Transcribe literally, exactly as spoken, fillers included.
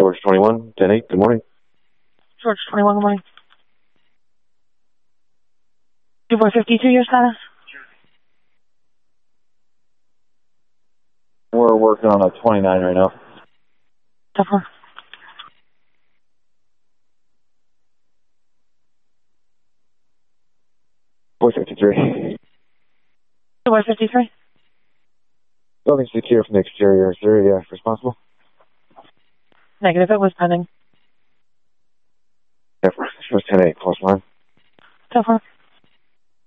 George twenty-one, ten eight, good morning. George twenty-one, good morning. two four fifty-two, your status? We're working on a twenty-nine right now. Tougher. four fifty-three. two four fifty-three? Building secure from the exterior. Is there yeah, responsible? Negative, it was pending. Yeah, it was ten eight, plus line. Tougher.